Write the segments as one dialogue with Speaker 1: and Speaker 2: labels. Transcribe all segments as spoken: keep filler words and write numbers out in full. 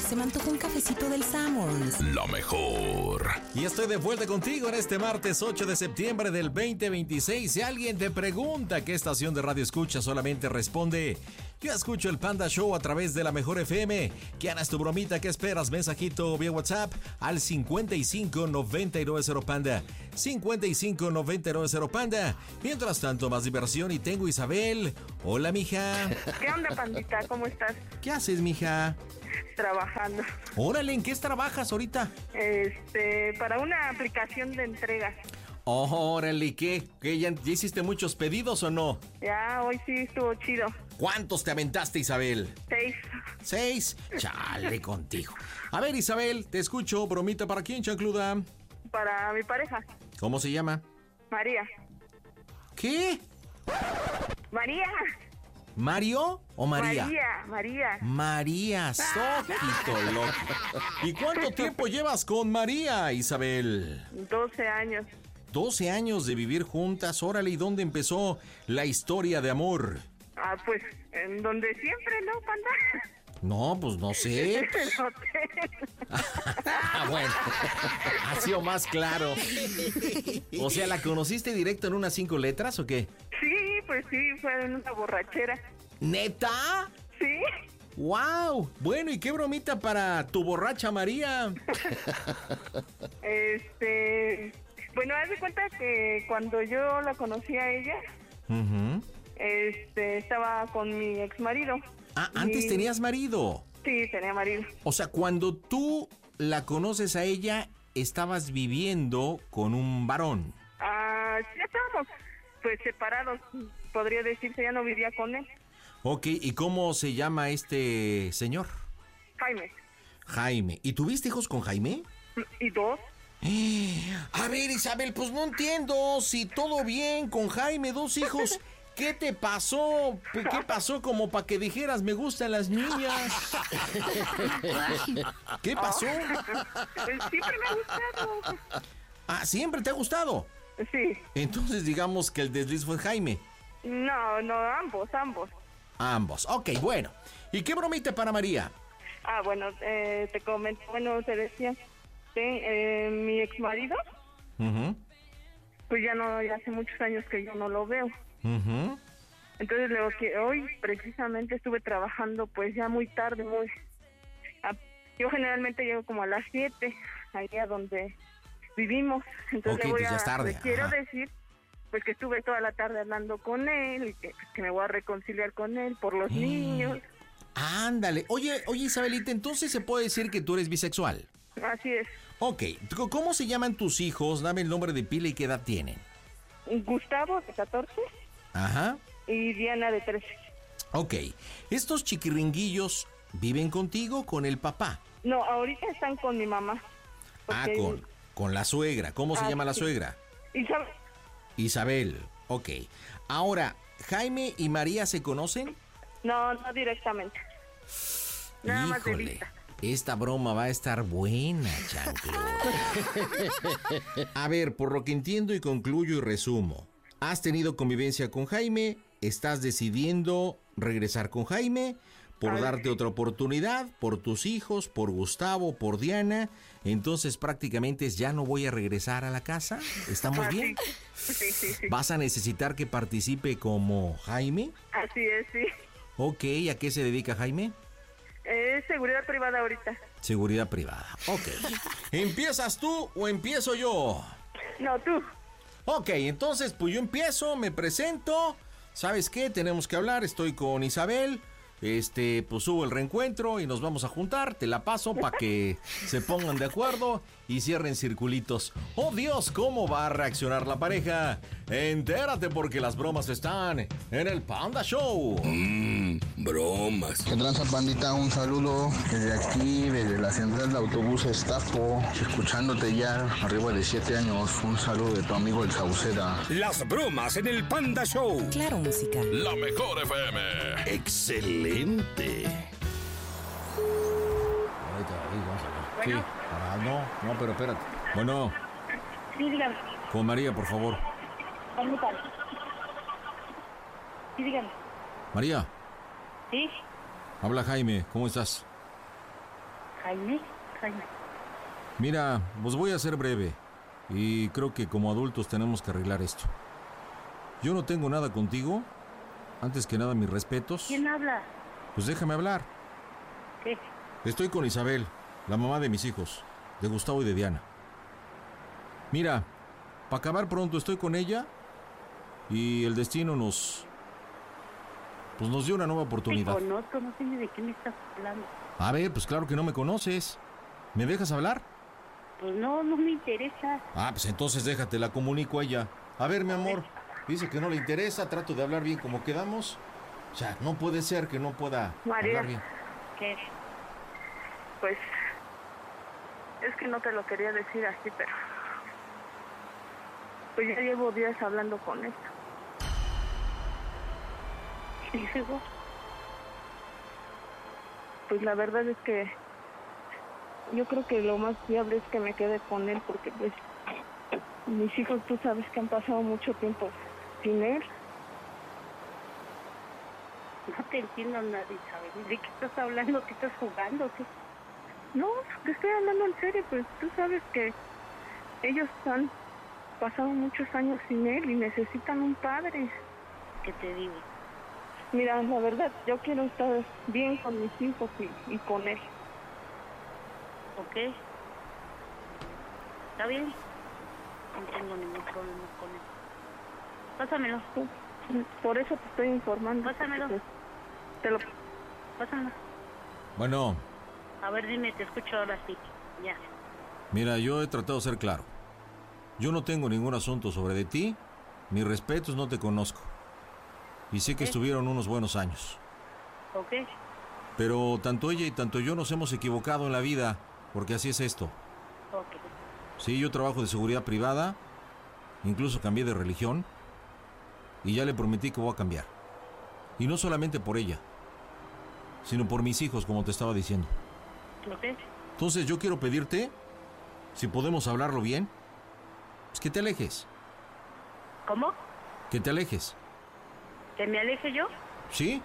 Speaker 1: Se me antojó un cafecito del Summers.
Speaker 2: La mejor.
Speaker 3: Y estoy de vuelta contigo en este martes ocho de septiembre del veinte veintiséis. Si alguien te pregunta qué estación de radio escucha, solamente responde: yo escucho el Panda Show a través de la Mejor F M. ¿Qué hagas tu bromita? ¿Qué esperas? Mensajito vía WhatsApp al cincuenta y cinco noventa y nueve cero Panda. cincuenta y cinco noventa y nueve cero Panda. Mientras tanto, más diversión y tengo Isabel. Hola, mija.
Speaker 4: ¿Qué onda, pandita? ¿Cómo estás?
Speaker 3: ¿Qué haces, mija?
Speaker 4: Trabajando.
Speaker 3: Órale, ¿en qué trabajas ahorita?
Speaker 4: Este, para una aplicación de entregas.
Speaker 3: Órale, ¿qué? ¿Qué ya, ya hiciste muchos pedidos o no?
Speaker 4: Ya, hoy sí estuvo chido.
Speaker 3: ¿Cuántos te aventaste, Isabel?
Speaker 4: Seis.
Speaker 3: ¿Seis? Chale contigo. A ver, Isabel, te escucho. ¿Bromita para quién, chancluda?
Speaker 4: Para mi pareja.
Speaker 3: ¿Cómo se llama?
Speaker 4: María.
Speaker 3: ¿Qué?
Speaker 4: María.
Speaker 3: ¿Mario o María?
Speaker 4: María, María.
Speaker 3: María, Soquito loco. ¿Y cuánto tiempo llevas con María, Isabel?
Speaker 4: doce años.
Speaker 3: doce años de vivir juntas. Órale, ¿y dónde empezó la historia de amor?
Speaker 4: Ah, pues, en donde siempre, ¿no, panda?
Speaker 3: No, pues no sé.
Speaker 4: En el hotel.
Speaker 3: Ah, bueno, ha sido más claro. O sea, ¿la conociste directo en unas cinco letras o qué?
Speaker 4: Sí, pues sí, fue en una borrachera.
Speaker 3: ¿Neta?
Speaker 4: Sí.
Speaker 3: ¡Wow! Bueno, ¿y qué bromita para tu borracha María?
Speaker 4: Este, bueno, haz de cuenta que cuando yo la conocí a ella,
Speaker 3: uh-huh.
Speaker 4: este, estaba con mi ex marido.
Speaker 3: Ah, antes
Speaker 4: y...
Speaker 3: tenías marido.
Speaker 4: Sí, tenía marido.
Speaker 3: O sea, cuando tú la conoces a ella, estabas viviendo con un varón.
Speaker 4: Ah, ya estábamos, pues, separados, podría decirse, ya no vivía con él.
Speaker 3: Ok, ¿y cómo se llama este señor?
Speaker 4: Jaime.
Speaker 3: Jaime. ¿Y tuviste hijos con Jaime?
Speaker 4: ¿Y dos?
Speaker 3: A ver, Isabel, pues no entiendo. Si todo bien con Jaime, dos hijos, ¿qué te pasó? ¿Qué pasó como para que dijeras me gustan las niñas? ¿Qué pasó?
Speaker 4: Siempre me ha gustado.
Speaker 3: Ah, ¿siempre te ha gustado?
Speaker 4: Sí.
Speaker 3: Entonces digamos que el desliz fue Jaime.
Speaker 4: No, no, ambos, ambos.
Speaker 3: Ambos. Ok, bueno. ¿Y qué bromita para María?
Speaker 4: Ah, bueno, eh, te comento, bueno, te decía, sí, eh, mi ex marido,
Speaker 3: uh-huh.
Speaker 4: pues ya no, ya hace muchos años que yo no lo veo.
Speaker 3: Uh-huh.
Speaker 4: Entonces, lo que hoy precisamente estuve trabajando, pues ya muy tarde, muy... A, yo generalmente llego como a las siete, allá donde vivimos. Entonces,
Speaker 3: okay,
Speaker 4: le voy
Speaker 3: pues ya es tarde.
Speaker 4: a, le quiero
Speaker 3: Ajá.
Speaker 4: decir, pues que estuve toda la tarde hablando con él y que, que me voy a reconciliar con él por los
Speaker 3: eh.
Speaker 4: niños.
Speaker 3: Ándale. Oye, oye, Isabelita, entonces se puede decir que tú eres bisexual.
Speaker 4: Así es.
Speaker 3: Ok, ¿cómo se llaman tus hijos? Dame el nombre de pila y qué edad tienen.
Speaker 4: Gustavo, de catorce.
Speaker 3: Ajá.
Speaker 4: Y Diana, de trece.
Speaker 3: Ok, ¿estos chiquiringuillos viven contigo o con el papá?
Speaker 4: No, ahorita están con mi mamá.
Speaker 3: Ah, con, con la suegra. ¿Cómo se
Speaker 4: ah,
Speaker 3: llama la
Speaker 4: sí.
Speaker 3: suegra?
Speaker 4: Isabel.
Speaker 3: Isabel, ok. Ahora, ¿Jaime y María se conocen?
Speaker 4: No, no directamente. Nada más de
Speaker 3: Híjole,
Speaker 4: vista.
Speaker 3: esta broma va a estar buena, chanclo. A ver, por lo que entiendo y concluyo y resumo. Has tenido convivencia con Jaime, estás decidiendo regresar con Jaime por
Speaker 4: Ay.
Speaker 3: darte otra oportunidad, por tus hijos, por Gustavo, por Diana. Entonces prácticamente es ya no voy a regresar a la casa. ¿Estamos
Speaker 4: Ah,
Speaker 3: bien?
Speaker 4: Sí, sí, sí, sí.
Speaker 3: ¿Vas a necesitar que participe como Jaime?
Speaker 4: Así es, sí.
Speaker 3: Ok, ¿a qué se dedica Jaime?
Speaker 4: Es seguridad privada ahorita.
Speaker 3: Seguridad privada. Ok. ¿Empiezas tú o empiezo yo?
Speaker 4: No, tú.
Speaker 3: Ok, entonces pues yo empiezo, me presento. ¿Sabes qué? Tenemos que hablar, estoy con Isabel. Este, pues subo el reencuentro y nos vamos a juntar. Te la paso para que se pongan de acuerdo y cierren circulitos. ¡Oh Dios! ¿Cómo va a reaccionar la pareja? Entérate porque las bromas están en el Panda Show.
Speaker 2: Mmm, bromas.
Speaker 5: ¿Qué tranza, pandita? Un saludo desde aquí, desde la central de autobuses Tapo, escuchándote ya arriba de siete años. Un saludo de tu amigo el Sauceda.
Speaker 2: Las bromas en el Panda Show.
Speaker 1: Claro, música.
Speaker 2: La mejor F M. Excelente.
Speaker 3: Sí, ah, no, no, pero espérate. Bueno,
Speaker 4: Sí, dígame.
Speaker 3: con María, por favor.
Speaker 4: Permítame. Sí, dígame.
Speaker 3: María,
Speaker 4: ¿Sí?
Speaker 3: habla Jaime, ¿cómo estás?
Speaker 6: Jaime, Jaime.
Speaker 3: Mira, pues voy a ser breve. Y creo que como adultos tenemos que arreglar esto. Yo no tengo nada contigo. Antes que nada, mis respetos.
Speaker 6: ¿Quién habla?
Speaker 3: Pues déjame hablar.
Speaker 6: ¿Qué?
Speaker 3: Estoy con Isabel, la mamá de mis hijos, de Gustavo y de Diana. Mira, para acabar pronto estoy con ella y el destino nos... pues nos dio una nueva oportunidad.
Speaker 6: Te conozco, no sé ni de qué me estás hablando.
Speaker 3: A ver, pues claro que no me conoces. ¿Me dejas hablar?
Speaker 6: Pues no, no me interesa.
Speaker 3: Ah, pues entonces déjate, la comunico a ella. A ver, mi amor, dice que no le interesa, trato de hablar bien como quedamos. O sea, no puede ser que no pueda
Speaker 4: María.
Speaker 3: hablar bien.
Speaker 6: ¿Qué?
Speaker 4: Pues es que no te lo quería decir así, pero pues ya llevo días hablando con esto.
Speaker 6: ¿Y luego?
Speaker 4: Pues la verdad es que yo creo que lo más viable es que me quede con él, porque pues mis hijos, tú sabes que han pasado mucho tiempo sin él.
Speaker 6: No te entiendo nada, Isabel. ¿De qué estás hablando? ¿Qué estás jugando? ¿Qué?
Speaker 4: No, te estoy hablando en serio, pues tú sabes que ellos han pasado muchos años sin él y necesitan un padre.
Speaker 6: ¿Qué te digo?
Speaker 4: Mira, la verdad, yo quiero estar bien con mis hijos y, y con él.
Speaker 6: ¿Ok? ¿Está bien? No tengo ningún problema con él. Pásamelo.
Speaker 4: Por eso te estoy informando.
Speaker 6: Pásamelo.
Speaker 4: Pues, te lo...
Speaker 6: Pásamelo.
Speaker 3: Bueno,
Speaker 6: A ver, dime, te escucho ahora sí. Ya.
Speaker 3: mira, yo he tratado de ser claro. Yo no tengo ningún asunto sobre de ti. Mis respetos, no te conozco. Y sé que
Speaker 6: ¿Eh?
Speaker 3: estuvieron unos buenos años.
Speaker 6: ¿Ok?
Speaker 3: Pero tanto ella y tanto yo nos hemos equivocado en la vida, porque así es esto.
Speaker 6: Ok.
Speaker 3: Sí, yo trabajo de seguridad privada, incluso cambié de religión, y ya le prometí que voy a cambiar. Y no solamente por ella, sino por mis hijos, como te estaba diciendo.
Speaker 6: ¿Ok?
Speaker 3: Entonces yo quiero pedirte, si podemos hablarlo bien, pues que te alejes,
Speaker 6: ¿Cómo?
Speaker 3: que te alejes.
Speaker 6: ¿Que me aleje yo?
Speaker 3: ¿Sí?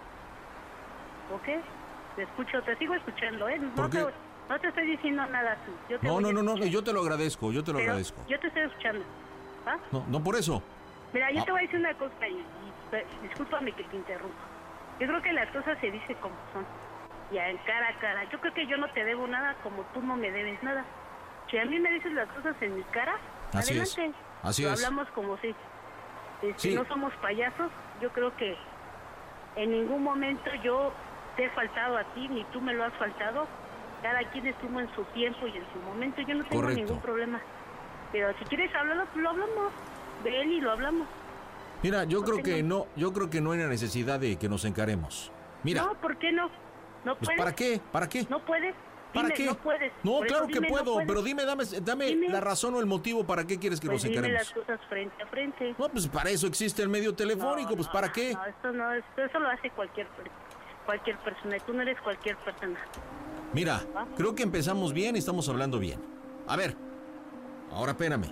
Speaker 6: ¿Ok? Te escucho, te sigo escuchando, ¿eh? No,
Speaker 3: ¿Por
Speaker 6: te,
Speaker 3: qué?
Speaker 6: no te estoy diciendo nada así. Yo te
Speaker 3: No,
Speaker 6: voy
Speaker 3: no,
Speaker 6: a
Speaker 3: no, no,
Speaker 6: escuchar.
Speaker 3: yo te lo agradezco, yo te lo
Speaker 6: Pero
Speaker 3: agradezco.
Speaker 6: Yo te estoy escuchando. ¿Va?
Speaker 3: No, no por eso.
Speaker 6: Mira, yo
Speaker 3: Ah.
Speaker 6: te voy a decir una cosa y, y pe- discúlpame que te interrumpa. Yo creo que las cosas se dicen como son. Ya en cara a cara. Yo creo que yo no te debo nada como tú no me debes nada. Si a mí me dices las cosas en mi cara,
Speaker 3: Así es,
Speaker 6: adelante.
Speaker 3: así
Speaker 6: Lo
Speaker 3: es.
Speaker 6: hablamos como si, este,
Speaker 3: Sí.
Speaker 6: no somos payasos. Yo creo que en ningún momento yo te he faltado a ti, ni tú me lo has faltado. Cada quien estuvo en su tiempo y en su momento. Yo no tengo
Speaker 3: Correcto.
Speaker 6: ningún problema. Pero si quieres hablarlo, pues lo hablamos. De él y lo hablamos.
Speaker 3: Mira, yo
Speaker 6: No
Speaker 3: creo que
Speaker 6: tengo-
Speaker 3: no, yo creo que no hay la necesidad de que nos encaremos. Mira,
Speaker 6: No, ¿por qué no? ¿No
Speaker 3: pues
Speaker 6: puedes?
Speaker 3: ¿para qué? ¿Para qué?
Speaker 6: ¿No puedes?
Speaker 3: ¿Para
Speaker 6: Dime,
Speaker 3: qué?
Speaker 6: no puedes.
Speaker 3: No,
Speaker 6: Por eso
Speaker 3: claro que
Speaker 6: dime, no
Speaker 3: puedo,
Speaker 6: puedes.
Speaker 3: pero dime, dame, dame
Speaker 6: Dime.
Speaker 3: la razón o el motivo para qué quieres que
Speaker 6: Pues
Speaker 3: nos
Speaker 6: dime
Speaker 3: encaremos.
Speaker 6: las cosas frente a frente.
Speaker 3: No, pues para eso existe el medio telefónico,
Speaker 6: No,
Speaker 3: pues
Speaker 6: no,
Speaker 3: ¿para qué?
Speaker 6: No, esto no, esto, eso lo hace cualquier per- cualquier persona. Y tú no eres cualquier persona.
Speaker 3: Mira, creo que empezamos bien y estamos hablando bien. A ver, ahora espérame.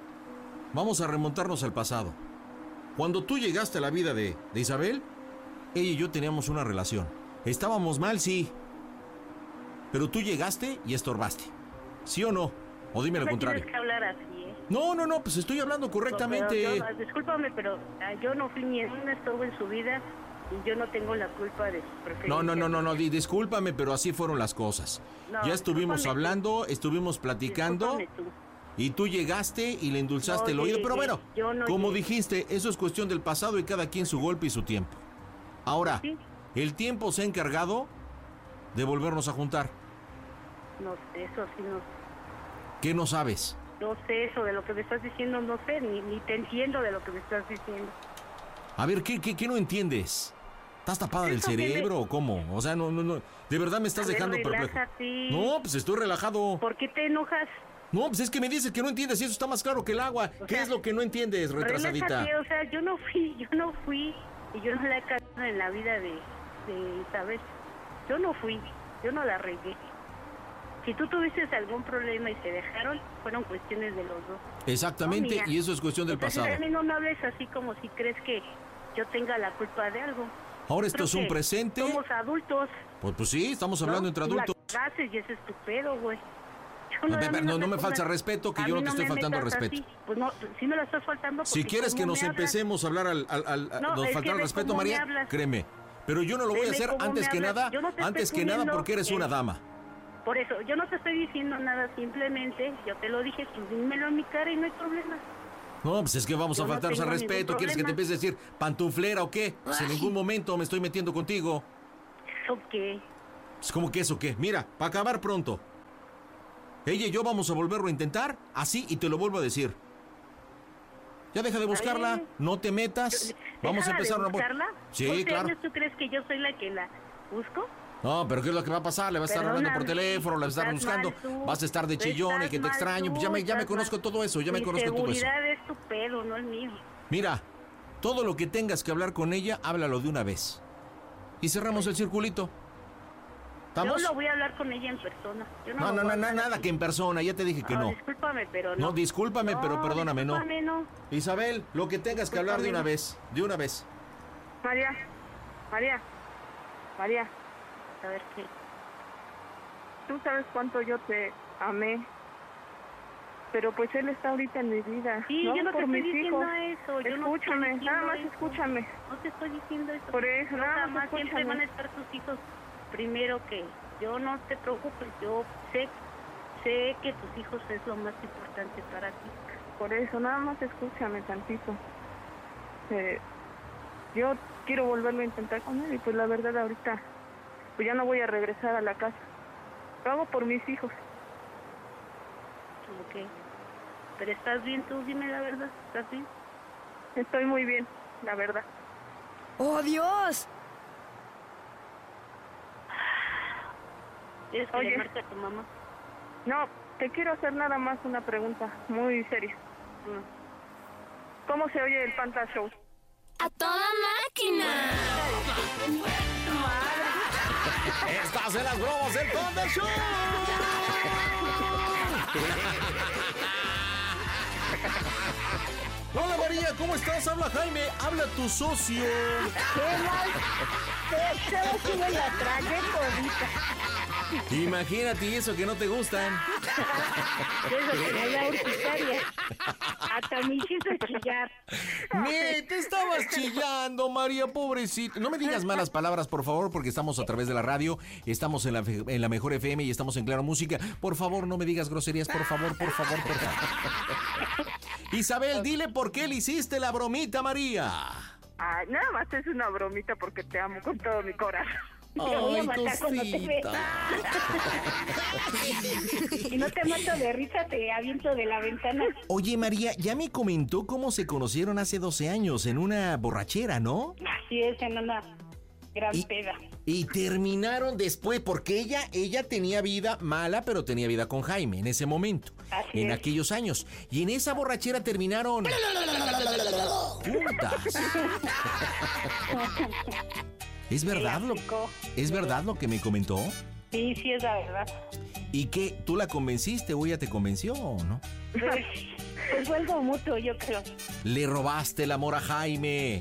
Speaker 3: Vamos a remontarnos al pasado. Cuando tú llegaste a la vida de, de Isabel, ella y yo teníamos una relación. Estábamos mal, sí. Pero tú llegaste y estorbaste. ¿Sí o no? O dime lo
Speaker 6: No me
Speaker 3: contrario.
Speaker 6: tienes que hablar así, ¿eh?
Speaker 3: No, no, no, pues estoy hablando correctamente.
Speaker 6: Pero yo- discúlpame, pero ah, yo no fui ni en un estorbo en su vida y yo no tengo la culpa de sus preferencias.
Speaker 3: No, no, no, no, no, di- discúlpame, pero así fueron las cosas.
Speaker 6: No,
Speaker 3: Ya estuvimos
Speaker 6: discúlpame tú.
Speaker 3: hablando, estuvimos platicando
Speaker 6: Discúlpame tú.
Speaker 3: y tú llegaste y le endulzaste el
Speaker 6: No
Speaker 3: oído. Pero
Speaker 6: llegué,
Speaker 3: bueno,
Speaker 6: yo no
Speaker 3: como
Speaker 6: llegué.
Speaker 3: dijiste, eso es cuestión del pasado y cada quien su golpe y su tiempo. Ahora,
Speaker 6: Sí.
Speaker 3: el tiempo se ha encargado de volvernos a juntar.
Speaker 6: No sé, eso sí no
Speaker 3: ¿Qué no sabes?
Speaker 6: No sé eso de lo que me estás diciendo, no sé, ni, ni te entiendo de lo que me estás diciendo.
Speaker 3: A ver, ¿qué, qué, qué no entiendes? ¿Estás tapada del
Speaker 6: Eso que me-
Speaker 3: cerebro o cómo? O sea, no, no, no. De verdad me estás
Speaker 6: A ver,
Speaker 3: dejando perplejo.
Speaker 6: relájate.
Speaker 3: No, pues estoy relajado.
Speaker 6: ¿Por qué te enojas?
Speaker 3: No, pues es que me dices que no entiendes y eso está más claro que el agua.
Speaker 6: O
Speaker 3: ¿Qué
Speaker 6: sea,
Speaker 3: es lo que no entiendes, retrasadita?
Speaker 6: Relájate, o sea, yo no fui, yo no fui, y yo no la he cagado en la vida de, de Isabel. Yo no fui, yo no la regué. Si tú tuviste algún problema y se dejaron, fueron cuestiones de los dos.
Speaker 3: Exactamente,
Speaker 6: No, mía.
Speaker 3: y eso es cuestión del
Speaker 6: Entonces,
Speaker 3: pasado.
Speaker 6: a mí no me hables así como si crees que yo tenga la culpa de algo.
Speaker 3: Ahora esto
Speaker 6: Creo
Speaker 3: es un
Speaker 6: que
Speaker 3: presente.
Speaker 6: Somos adultos.
Speaker 3: Pues, pues sí, estamos hablando
Speaker 6: ¿no?
Speaker 3: entre
Speaker 6: Y la
Speaker 3: adultos.
Speaker 6: haces y ese es tu pedo, güey. Yo
Speaker 3: No,
Speaker 6: a mí
Speaker 3: no, no me
Speaker 6: pongas-
Speaker 3: falta respeto, que
Speaker 6: a
Speaker 3: yo no
Speaker 6: mí
Speaker 3: te estoy
Speaker 6: me
Speaker 3: faltando
Speaker 6: metas
Speaker 3: respeto.
Speaker 6: así. Pues no, sí me la estás faltando.
Speaker 3: Si
Speaker 6: porque
Speaker 3: quieres que
Speaker 6: ¿cómo
Speaker 3: nos
Speaker 6: me hablas?
Speaker 3: empecemos a hablar al, al, al-
Speaker 6: No,
Speaker 3: nos
Speaker 6: es
Speaker 3: faltar
Speaker 6: que
Speaker 3: el
Speaker 6: ve
Speaker 3: respeto,
Speaker 6: cómo me
Speaker 3: María,
Speaker 6: hablas.
Speaker 3: créeme. Pero yo no lo voy a
Speaker 6: Veme
Speaker 3: hacer
Speaker 6: cómo
Speaker 3: antes
Speaker 6: me
Speaker 3: que
Speaker 6: hablas.
Speaker 3: nada,
Speaker 6: Yo no te
Speaker 3: antes
Speaker 6: estoy
Speaker 3: que nada
Speaker 6: poniendo
Speaker 3: porque eres
Speaker 6: que-
Speaker 3: una dama.
Speaker 6: Por eso, yo no te estoy diciendo nada, simplemente yo te lo dije, pues dímelo en mi cara y no hay problema.
Speaker 3: No, pues es que vamos
Speaker 6: Yo
Speaker 3: a
Speaker 6: no
Speaker 3: faltarnos al
Speaker 6: tengo ningún
Speaker 3: respeto. ¿Quieres que te
Speaker 6: problema.
Speaker 3: empiece a decir pantuflera o qué? Pues en ningún momento me estoy metiendo contigo.
Speaker 6: ¿Eso qué?
Speaker 3: Es como que eso, ¿qué? Mira, para acabar pronto. Ella y yo vamos a volverlo a intentar, así, y te lo vuelvo a decir. Ya deja de buscarla,
Speaker 6: Ay.
Speaker 3: no te metas. Vamos a
Speaker 6: ¿Déjala
Speaker 3: empezar
Speaker 6: de
Speaker 3: una... bu-
Speaker 6: buscarla?
Speaker 3: Sí,
Speaker 6: ¿Once
Speaker 3: claro.
Speaker 6: años tú crees que yo soy la que la busco?
Speaker 3: No, pero ¿qué es lo que va a pasar? Le vas a estar hablando por
Speaker 6: Perdóname,
Speaker 3: teléfono, le vas a estar
Speaker 6: estás
Speaker 3: buscando,
Speaker 6: mal tú,
Speaker 3: vas a estar de chillón y
Speaker 6: estás
Speaker 3: que te
Speaker 6: mal
Speaker 3: extraño.
Speaker 6: tú,
Speaker 3: Ya me, ya me
Speaker 6: estás
Speaker 3: conozco
Speaker 6: mal.
Speaker 3: todo eso, ya me
Speaker 6: Mi
Speaker 3: conozco todo eso.
Speaker 6: seguridad es tu pedo, no el mío.
Speaker 3: Mira, todo lo que tengas que hablar con ella, háblalo de una vez. Y cerramos el circulito. ¿Estamos?
Speaker 6: Yo lo voy a hablar con ella en persona. Yo no,
Speaker 3: No,
Speaker 6: lo
Speaker 3: no,
Speaker 6: voy
Speaker 3: no,
Speaker 6: a
Speaker 3: no,
Speaker 6: hablar
Speaker 3: nada
Speaker 6: así.
Speaker 3: que en persona, ya te dije que
Speaker 6: No,
Speaker 3: no.
Speaker 6: discúlpame, pero no.
Speaker 3: No, discúlpame, pero perdóname, no.
Speaker 6: discúlpame, no.
Speaker 3: Isabel, lo que tengas que hablar de una
Speaker 6: Discúlpame.
Speaker 3: vez, de una vez.
Speaker 4: María, María, María,
Speaker 6: A ver qué.
Speaker 4: tú sabes cuánto yo te amé, pero pues él está ahorita en mi vida.
Speaker 6: Sí, yo no te
Speaker 4: por
Speaker 6: estoy
Speaker 4: mis
Speaker 6: diciendo
Speaker 4: hijos.
Speaker 6: eso. Yo no te estoy
Speaker 4: Escúchame,
Speaker 6: diciendo
Speaker 4: nada más
Speaker 6: eso.
Speaker 4: escúchame.
Speaker 6: No te estoy diciendo eso.
Speaker 4: Por eso, nada más
Speaker 6: Jamás siempre
Speaker 4: escúchame.
Speaker 6: van a estar tus hijos primero que yo. No te preocupes, yo sé, sé que tus hijos es lo más importante para ti.
Speaker 4: Por eso, nada más escúchame tantito. Eh, yo quiero volverlo a intentar con él y pues la verdad ahorita pues ya no voy a regresar a la casa. Lo hago por mis hijos.
Speaker 6: Ok. Pero estás bien tú, dime la verdad, ¿estás bien?
Speaker 4: Estoy muy bien, la verdad.
Speaker 1: ¡Oh, Dios!
Speaker 6: ¿Quieres que
Speaker 4: Oye.
Speaker 6: le marque a tu mamá?
Speaker 4: No, te quiero hacer nada más una pregunta muy seria.
Speaker 6: No.
Speaker 4: ¿Cómo se oye el Panda Show?
Speaker 7: ¡A toda máquina!
Speaker 3: Estás en las bromas del Panda Show. Hola María, ¿cómo estás? Habla Jaime, habla tu socio. Imagínate, y eso que no te gustan.
Speaker 6: Eso que me da urticaria. Hasta me hiciste chillar.
Speaker 3: Me, te estabas chillando, María, pobrecita. No me digas malas palabras, por favor, porque estamos a través de la radio, estamos en la, en la mejor F M y estamos en Claro Música. Por favor, no me digas groserías, por favor, por favor, por favor. Isabel, dile por qué le hiciste la bromita, María.
Speaker 4: Ay, nada más es una bromita porque te amo con todo mi corazón.
Speaker 6: voy a
Speaker 3: Ay,
Speaker 6: matar cuando te
Speaker 3: cosita.
Speaker 6: Si no te mato de risa, te aviento de la ventana.
Speaker 3: Oye, María, ya me comentó cómo se conocieron hace doce años en una borrachera, ¿no?
Speaker 6: Así es, en una gran
Speaker 3: Y-
Speaker 6: peda.
Speaker 3: Y terminaron después, porque ella, ella tenía vida mala, pero tenía vida con Jaime en ese momento,
Speaker 6: Así
Speaker 3: en
Speaker 6: es.
Speaker 3: aquellos años. Y en esa borrachera terminaron juntas. ¿Es verdad lo,
Speaker 6: aplicó.
Speaker 3: es verdad lo que me comentó?
Speaker 6: Sí, sí es la verdad.
Speaker 3: ¿Y qué? ¿Tú la convenciste o ella te convenció o no?
Speaker 6: Pues, pues fue algo mutuo, yo creo.
Speaker 3: Le robaste el amor a Jaime.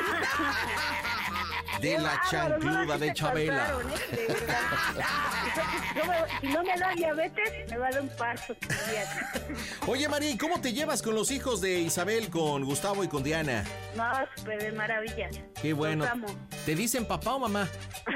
Speaker 3: De la
Speaker 6: Bárbaro,
Speaker 3: chancluda
Speaker 6: no, sí
Speaker 3: de
Speaker 6: te
Speaker 3: Chabela.
Speaker 6: pasaron, ¿eh? De verdad. Yo me- si no me da diabetes, me va a dar un paso.
Speaker 3: Oye, María, ¿y cómo te llevas con los hijos de Isabel, con Gustavo y con Diana?
Speaker 6: No, súper de maravilla.
Speaker 3: Qué bueno.
Speaker 6: Los amo.
Speaker 3: ¿Te dicen papá o mamá?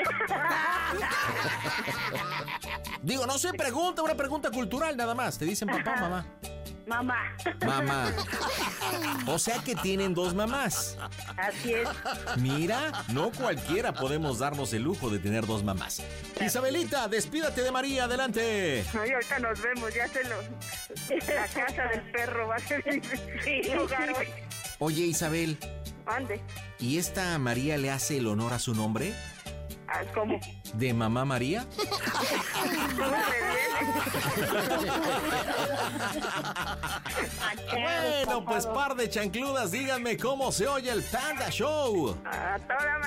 Speaker 3: Digo, no sé, pregunta, una pregunta cultural nada más. ¿Te dicen papá o mamá?
Speaker 6: Mamá.
Speaker 3: Mamá. O sea que tienen dos mamás.
Speaker 6: Así es.
Speaker 3: Mira, no cualquiera podemos darnos el lujo de tener dos mamás. Isabelita, despídate de María, adelante.
Speaker 4: Ay, ahorita nos vemos, ya se lo... La casa del perro va a ser mi, mi lugar hoy.
Speaker 3: Oye, Isabel,
Speaker 4: Ande.
Speaker 3: ¿y esta María le hace el honor a su nombre?
Speaker 4: Ah, ¿cómo?
Speaker 3: ¿De mamá María?
Speaker 4: ¿Cómo se viene?
Speaker 3: Bueno, pues par de chancludas, díganme cómo se oye el Panda Show.
Speaker 4: A toda